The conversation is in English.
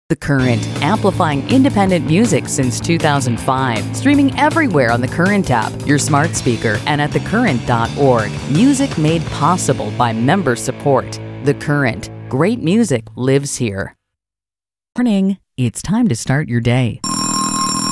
The Current, amplifying independent music since 2005. Streaming everywhere on the Current app, your smart speaker, and at thecurrent.org. Music made possible by member support. The Current. Great music lives here. Morning. It's time to start your day.